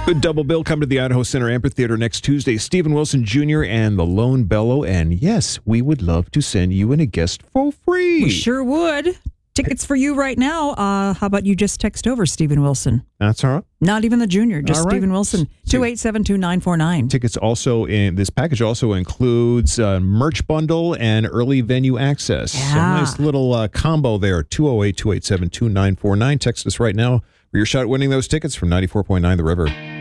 Good double bill. Come to the Idaho Center Amphitheater next Tuesday. Stephen Wilson Jr. and the Lone Bellow. And yes, we would love to send you and a guest for free. We sure would. Tickets for you right now. How about you just text over Stephen Wilson? That's all right. Not even the junior, just All right. Stephen Wilson. 287-2949. Tickets also in this package also includes a merch bundle and early venue access. So Yeah. nice little combo there. 208-287-2949. Text us right now for your shot at winning those tickets from 94.9 The River.